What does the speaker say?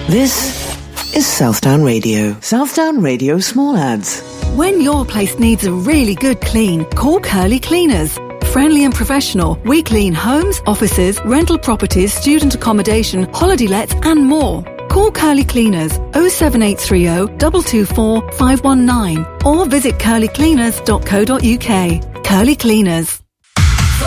This is Southdown Radio. Southdown Radio Small Ads. When your place needs a really good clean, call Curly Cleaners. Friendly and professional, we clean homes, offices, rental properties, student accommodation, holiday lets and more. Call Curly Cleaners 07830 224 519 or visit curlycleaners.co.uk. Curly Cleaners.